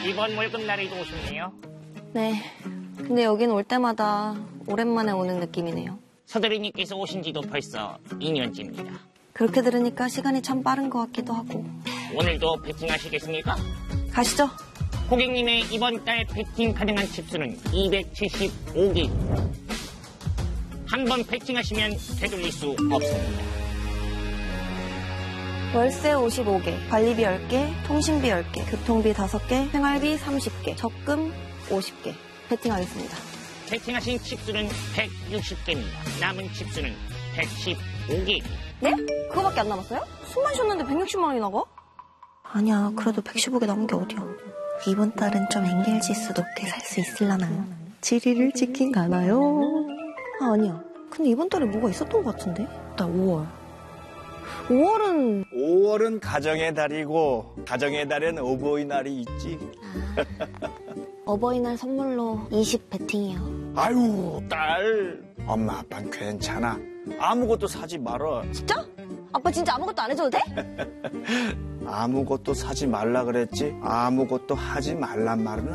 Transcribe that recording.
이번 월급날이도 오셨네요. 네. 근데 여긴 올 때마다 오랜만에 오는 느낌이네요. 서대리님께서 오신 지도 벌써 2년째입니다. 그렇게 들으니까 시간이 참 빠른 것 같기도 하고. 오늘도 배팅하시겠습니까? 가시죠. 고객님의 이번 달 배팅 가능한 칩수는 275개입니다. 한 번 배팅하시면 되돌릴 수 없습니다. 월세 55개, 관리비 10개, 통신비 10개, 교통비 5개, 생활비 30개, 적금 50개. 배팅하겠습니다. 배팅하신 칩수는 160개입니다. 남은 칩수는 115개입니다. 네? 그거밖에 안 남았어요? 숨만 쉬었는데 160만 원이 나가? 아니야, 그래도 115개 남은 게 어디야. 이번 달은 좀 엔겔 지수 높게 살 수 있을라나. 7일을 치킨 가나요? 아, 아니야. 근데 이번 달에 뭐가 있었던 것 같은데? 나 5월. 5월은 가정의 달이고 가정의 달엔 어버이날이 있지. 어버이날 선물로 20 배팅이요. 아유 딸, 엄마 아빠는 괜찮아. 아무것도 사지 말어. 진짜? 아빠 진짜 아무것도 안 해줘도 돼? 아무것도 사지 말라 그랬지. 아무것도 하지 말란 말은